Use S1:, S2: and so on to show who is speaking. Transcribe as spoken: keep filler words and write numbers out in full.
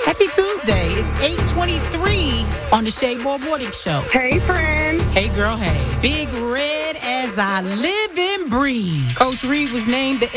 S1: Happy Tuesday. It's eight twenty-three on the Shea Boy Morning Show.
S2: Hey, friend.
S1: Hey, girl, hey. Big red as I live and breathe. Coach Reed was named the